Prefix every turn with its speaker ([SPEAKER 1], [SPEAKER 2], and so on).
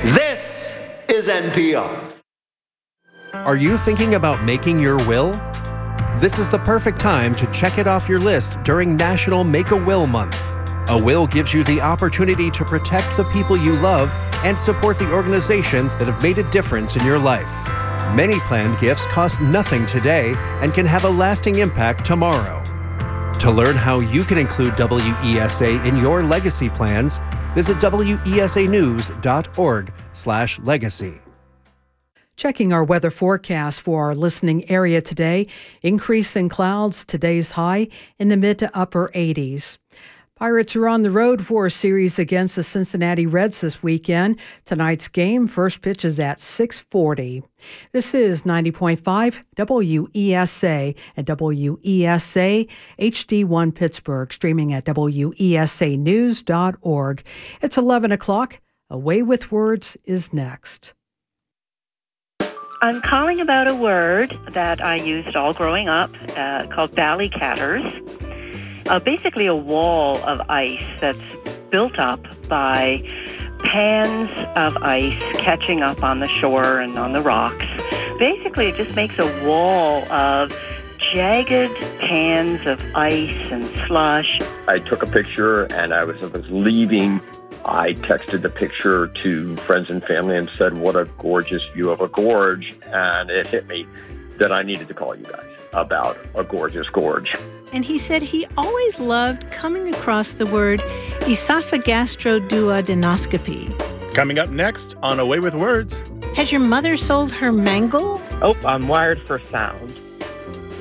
[SPEAKER 1] This is NPR.
[SPEAKER 2] Are you thinking about making your will? This is the perfect time to check it off your list during National Make a Will Month. A will gives you the opportunity to protect the people you love and support the organizations that have made a difference in your life. Many planned gifts cost nothing today and can have a lasting impact tomorrow. To learn how you can include WESA in your legacy plans, visit wesanews.org/legacy.
[SPEAKER 3] Checking our weather forecast for our listening area today. Increase in clouds, today's high in the mid to upper 80s. Pirates are on the road for a series against the Cincinnati Reds this weekend. Tonight's game, first pitch is at 6:40. This is 90.5 WESA and WESA HD1 Pittsburgh, streaming at wesanews.org. It's 11 o'clock. Away with Words is next.
[SPEAKER 4] I'm calling about a word that I used all growing up called ballycatters. Basically a wall of ice that's built up by pans of ice catching up on the shore and on the rocks. Basically, it just makes a wall of jagged pans of ice and slush.
[SPEAKER 5] I took a picture, and I was leaving. I texted the picture to friends and family and said, what a gorgeous view of a gorge. And it hit me that I needed to call you guys about a gorgeous gorge.
[SPEAKER 6] And he said he always loved coming across the word esophagastroduodenoscopy.
[SPEAKER 7] Coming up next on Away with Words.
[SPEAKER 6] Has your mother sold her mangle?
[SPEAKER 8] Oh, I'm wired for sound.